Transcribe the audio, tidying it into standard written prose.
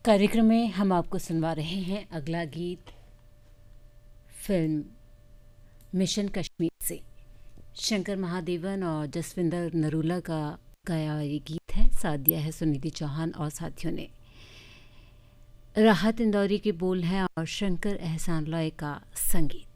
कार्यक्रम में हम आपको सुनवा रहे हैं अगला गीत फिल्म मिशन कश्मीर से। शंकर महादेवन और जसविंदर नरूला का गाया ये गीत है। साथ दिया है सुनिधि चौहान और साथियों ने। राहत इंदौरी के बोल हैं और शंकर एहसान लॉय का संगीत।